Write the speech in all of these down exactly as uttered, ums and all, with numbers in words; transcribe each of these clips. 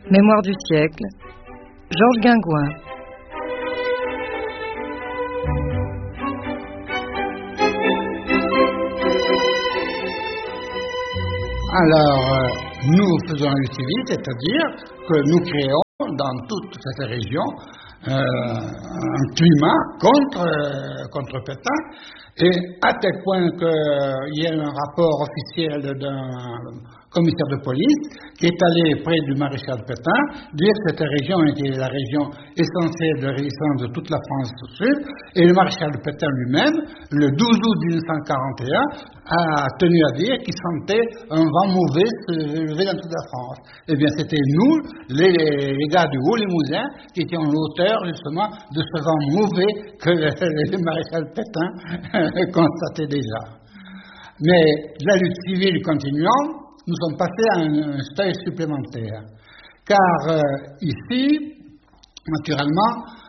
Mémoire du siècle, Georges Guingouin. Alors, euh, nous faisons un civil, c'est-à-dire que nous créons dans toute cette région euh, un climat contre, euh, contre Pétain, et à tel point qu'il y a un rapport officiel d'un commissaire de police qui est allé près du maréchal Pétain dire que cette région était la région essentielle de résistance de toute la France au sud, et le maréchal Pétain lui-même, le douze août mille neuf cent quarante et un, a tenu à dire qu'il sentait un vent mauvais se lever dans toute la France. Eh bien, c'était nous, les, les gars du Haut-Limousin, qui étions l'auteur justement de ce vent mauvais que le, le maréchal Pétain constatait déjà. Mais la lutte civile continuant, nous sommes passés à un, un seuil supplémentaire. Car euh, ici, naturellement,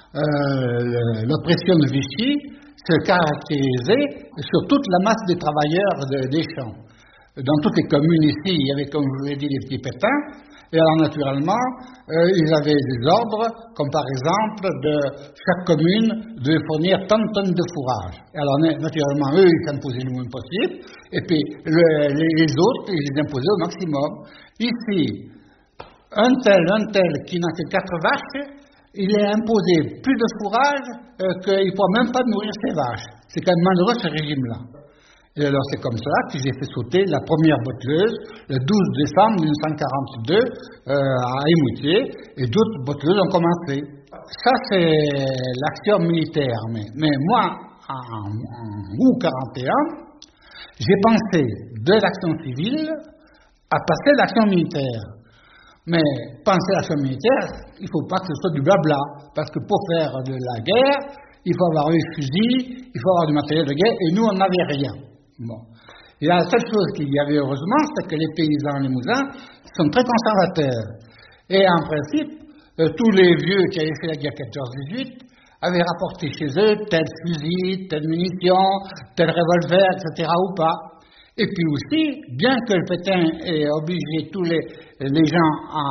euh, l'oppression de Vichy se caractérisait sur toute la masse des travailleurs de, des champs. Dans toutes les communes ici, il y avait, comme je vous l'ai dit, les petits pétins. Et alors, naturellement, euh, ils avaient des ordres, comme par exemple, de chaque commune devait fournir tant de tonnes de fourrage. Et alors, naturellement, eux, ils s'imposaient le moins possible, et puis le, les, les autres, ils les imposaient au maximum. Ici, un tel, un tel qui n'a que quatre vaches, il est imposé plus de fourrage euh, qu'il ne pourra même pas nourrir ses vaches. C'est quand même malheureux ce régime-là. Et alors c'est comme ça que j'ai fait sauter la première botteleuse le douze décembre mille neuf cent quarante-deux euh, à Émoutier, et d'autres botteleuses ont commencé. Ça c'est l'action militaire, mais, mais moi, en, en août quarante et un, j'ai pensé de l'action civile à passer à l'action militaire. Mais penser à l'action militaire, il ne faut pas que ce soit du blabla, parce que pour faire de la guerre, il faut avoir eu fusil, il faut avoir du matériel de guerre, et nous on n'avait rien. Bon. Et la seule chose qu'il y avait heureusement, c'est que les paysans limousins sont très conservateurs. Et en principe, euh, tous les vieux qui avaient fait la guerre quatorze dix-huit avaient rapporté chez eux tel fusil, telle munition, tel revolver, et cetera ou pas. Et puis aussi, bien que le Pétain ait obligé tous les, les gens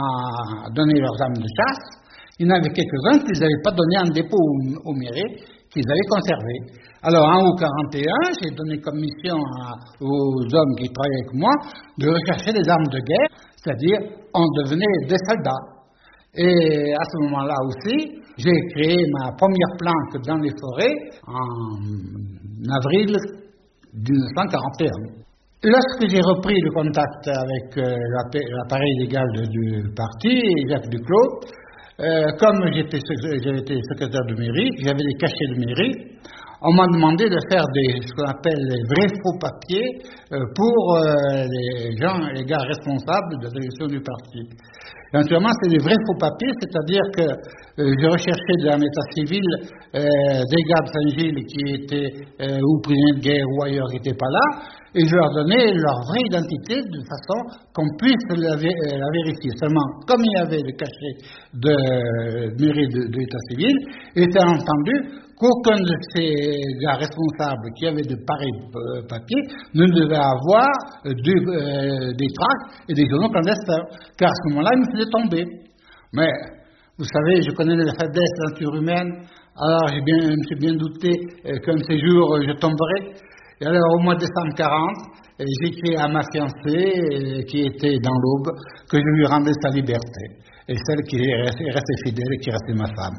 à donner leurs armes de chasse, il y en avait quelques-uns qu'ils n'avaient pas donné en dépôt au, au mairie, qu'ils avaient conservé. Alors, en août quarante et un, j'ai donné comme mission à, aux hommes qui travaillaient avec moi de rechercher des armes de guerre, c'est-à-dire on devenait des soldats. Et à ce moment-là aussi, j'ai créé ma première planque dans les forêts en avril mille neuf cent quarante et un. Lorsque j'ai repris le contact avec euh, l'appareil légal du parti, Jacques Duclos, euh, comme j'étais, j'avais été secrétaire de mairie, j'avais des cachets de mairie, on m'a demandé de faire des, ce qu'on appelle les vrais faux papiers euh, pour euh, les gens, les gars responsables de la direction du parti. Et naturellement, c'est des vrais faux papiers, c'est-à-dire que euh, je recherchais dans l'état civil euh, des gars de Saint-Gilles qui étaient euh, ou prisonniers de guerre ou ailleurs qui n'étaient pas là, et je leur donnais leur vraie identité de façon qu'on puisse la, vé euh, la vérifier. Seulement, comme il y avait le cachet de euh, mairie de, de l'état civil, il était entendu qu'aucun de ces gars responsables qui avaient de pareils euh, papiers ne devait avoir euh, du, euh, des tracts et des journaux clandestins, car à ce moment-là, ils me faisaient tomber. Mais, vous savez, je connais la faiblesse de la nature humaine, alors j'ai bien, je me suis bien douté euh, qu'un de ces jours, euh, je tomberais. Et alors, au mois de décembre quarante, euh, j'ai écrit à ma fiancée, euh, qui était dans l'Aube, que je lui rendais sa liberté, et celle qui est restée, restée fidèle et qui est restée ma femme.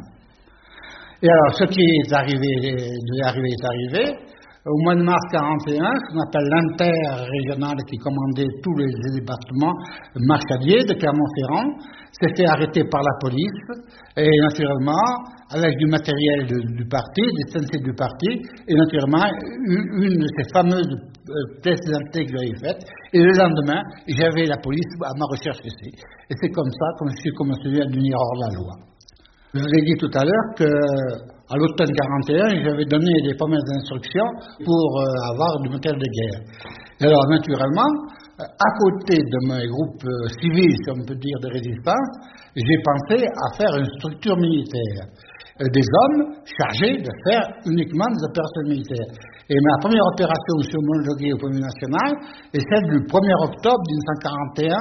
Et alors, ce qui est arrivé, devait arriver est arrivé. Au mois de mars quarante et un, ce qu'on appelle l'inter-régional qui commandait tous les départements marchadiers de Clermont-Ferrand, s'était arrêté par la police, et naturellement, avec du matériel de, du parti, des sensibles du parti, et naturellement, une, une de ces fameuses euh, pièces d'identité que j'avais faites, et le lendemain, j'avais la police à ma recherche ici. Et c'est comme ça que je suis commencé à devenir hors la loi. Je vous ai dit tout à l'heure qu'à l'automne quarante et un, j'avais donné des premières instructions pour euh, avoir du matériel de guerre. Et alors, naturellement, à côté de mes groupes euh, civils, si on peut dire, de résistance, j'ai pensé à faire une structure militaire. Euh, des hommes chargés de faire uniquement des opérations militaires. Et ma première opération, je suis homologué au Premier national, est celle du premier octobre mille neuf cent quarante et un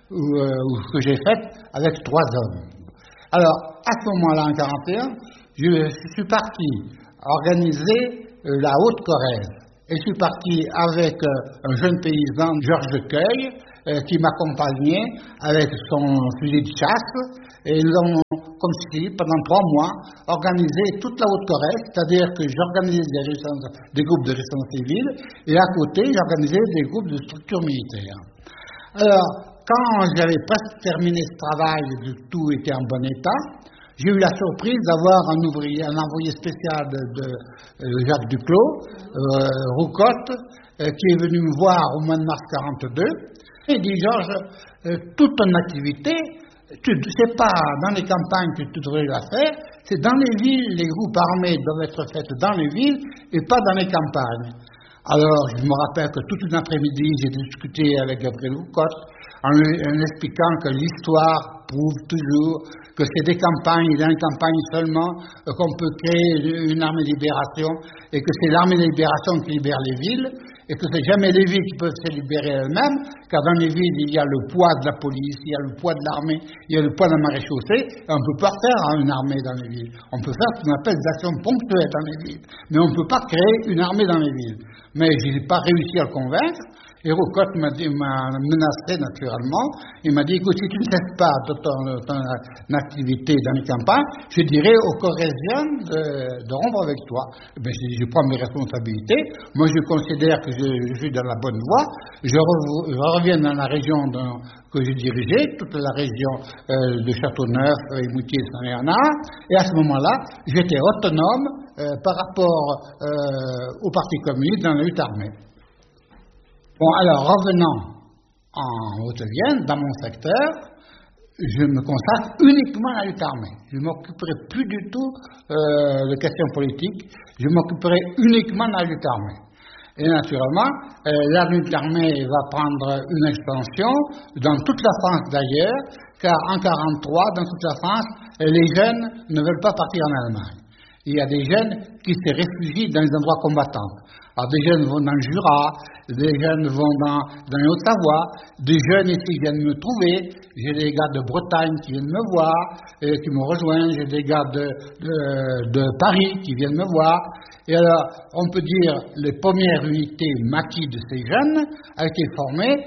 ou, euh, ou ce que j'ai fait avec trois hommes. Alors, à ce moment-là, en quarante et un, je, je suis parti organiser euh, la Haute-Corrèze. Et je suis parti avec euh, un jeune paysan, Georges Cueil, euh, qui m'accompagnait avec son fusil de chasse. Et nous avons, comme si, pendant trois mois, organisé toute la Haute-Corrèze, c'est-à-dire que j'organisais des, des groupes de résistance civile, et à côté, j'organisais des groupes de structures militaires. Alors, quand j'avais presque terminé ce travail et que tout était en bon état, j'ai eu la surprise d'avoir un ouvrier, un envoyé spécial de, de, de Jacques Duclos, euh, Roucotte, euh, qui est venu me voir au mois de mars quarante-deux, et dit: Georges, euh, toute ton activité, tu ne sais pas dans les campagnes que tu devrais la faire, c'est dans les villes, les groupes armés doivent être faits dans les villes et pas dans les campagnes. Alors, je me rappelle que toute une après-midi, j'ai discuté avec Gabriel Roucotte en lui en expliquant que l'histoire prouve toujours que c'est des campagnes, et dans les campagnes seulement, euh, qu'on peut créer une armée de libération, et que c'est l'armée de libération qui libère les villes, et que c'est jamais les villes qui peuvent se libérer elles-mêmes, car dans les villes, il y a le poids de la police, il y a le poids de l'armée, il y a le poids de la maréchaussée, et on ne peut pas faire une armée dans les villes. On peut faire ce qu'on appelle des actions ponctuelles dans les villes, mais on ne peut pas créer une armée dans les villes. Mais je n'ai pas réussi à le convaincre. Et Roucotte m'a, m'a menacé naturellement. Il m'a dit: écoute, si tu ne cesses pas de ton, ton activité dans les campagnes, je dirais aux Corréziens de, de rompre avec toi. Eh bien, je, je prends mes responsabilités. Moi, je considère que je, je suis dans la bonne voie. Je, re, je reviens dans la région dans, que je dirigeais, toute la région euh, de Châteauneuf, Moutier, Saint-Léonard. Et à ce moment-là, j'étais autonome euh, par rapport euh, au Parti communiste dans la lutte armée. Bon, alors, revenant en Haute-Vienne, dans mon secteur, je me consacre uniquement à la lutte armée. Je ne m'occuperai plus du tout euh, de questions politiques, je m'occuperai uniquement de la lutte armée. Et naturellement, euh, la lutte armée va prendre une expansion dans toute la France d'ailleurs, car en quarante-trois, dans toute la France, les jeunes ne veulent pas partir en Allemagne. Il y a des jeunes qui se réfugient dans les endroits combattants. Alors, des jeunes vont dans le Jura, des jeunes vont dans, dans les Haute-Savoie, des jeunes ici viennent me trouver. J'ai des gars de Bretagne qui viennent me voir, et qui me rejoignent. J'ai des gars de, de, de Paris qui viennent me voir. Et alors, on peut dire, les premières unités maquis de ces jeunes ont été formées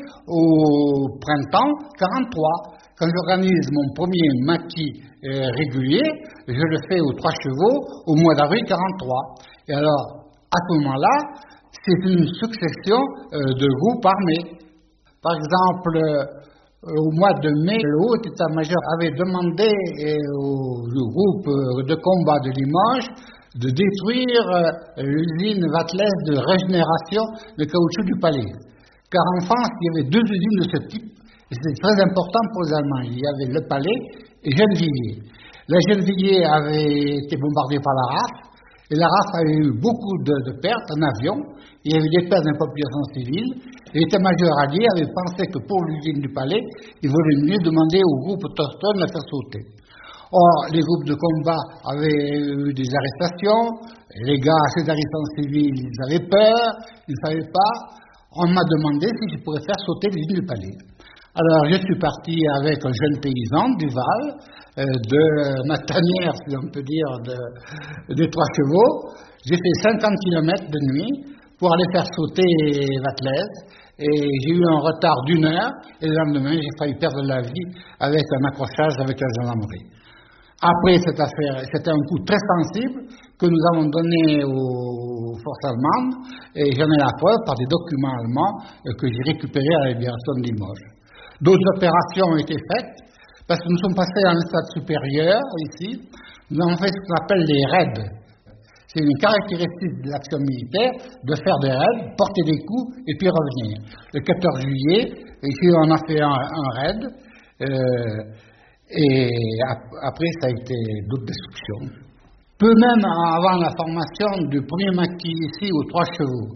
au printemps quarante-trois. Quand j'organise mon premier maquis euh, régulier, je le fais aux Trois Chevaux au mois d'avril quarante-trois. Et alors, à ce moment-là, c'est une succession euh, de groupes armés. Par exemple, euh, au mois de mai, le haut état-major avait demandé euh, au, au groupe de combat de Limoges de détruire euh, l'usine Vatles de régénération de caoutchouc du Palais. Car en France, il y avait deux usines de ce type, et c'était très important pour les Allemands. Il y avait le Palais et Gennevilliers. La Gennevilliers avait été bombardée par la R A F, et la R A F avait eu beaucoup de, de pertes en avion. Il y avait des pertes dans la population civile. Et l'état-major allié avait pensé que pour l'usine du Palais, il valait mieux demander au groupe autochtone de la faire sauter. Or, les groupes de combat avaient eu des arrestations. Les gars, ces arrestants civils, ils avaient peur, ils ne savaient pas. On m'a demandé si je pourrais faire sauter l'usine du Palais. Alors, je suis parti avec un jeune paysan du Val, euh, de ma tanière, si on peut dire, de, de Trois Chevaux. J'ai fait cinquante kilomètres de nuit pour aller faire sauter Vatles. Et j'ai eu un retard d'une heure. Et le lendemain, j'ai failli perdre la vie avec un accrochage avec la gendarmerie. Après cette affaire, c'était un coup très sensible que nous avons donné aux forces allemandes. Et j'en ai la preuve par des documents allemands que j'ai récupérés à la libération de Limoges. D'autres opérations ont été faites, parce que nous sommes passés à un stade supérieur, ici. Nous avons fait ce qu'on appelle les raids. C'est une caractéristique de l'action militaire de faire des raids, porter des coups et puis revenir. Le quatorze juillet, ici on a fait un, un raid, euh, et après ça a été d'autres destructions. Peu même avant la formation du premier maquis ici aux Trois Chevaux,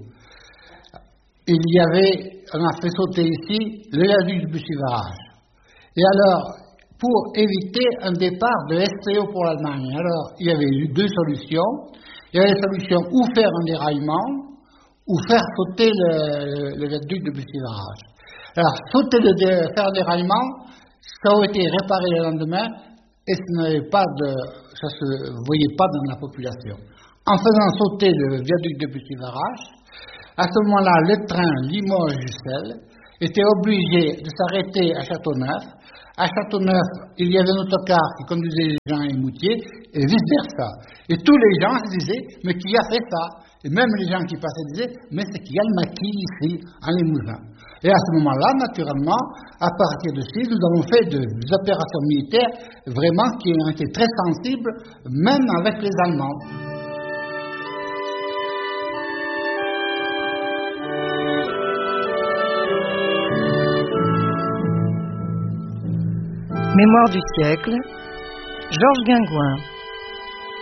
il y avait, on a fait sauter ici le viaduc du Bussy-Barrage. Et alors, pour éviter un départ de S T O pour l'Allemagne, alors il y avait eu deux solutions. Il y avait la solution ou faire un déraillement, ou faire sauter le, le viaduc de Bussy-Barrage. Alors, sauter le dé- faire des déraillement, ça a été réparé le lendemain et ce n'avait pas de, ça se voyait pas dans la population. En faisant sauter le viaduc de Bussy-Larache, à ce moment-là, le train Limoges-Ussel était obligé de s'arrêter à Châteauneuf. À Châteauneuf, il y avait un autocar qui conduisait les gens à Émoutier et vice-versa. Et tous les gens se disaient, mais qui a fait ça? Et même les gens qui passaient disaient, mais c'est qu'il y a le maquis ici, en Limousin. Et à ce moment-là, naturellement, à partir de ci, nous avons fait des opérations militaires vraiment qui ont été très sensibles, même avec les Allemands. Mémoire du siècle, Georges Guingouin.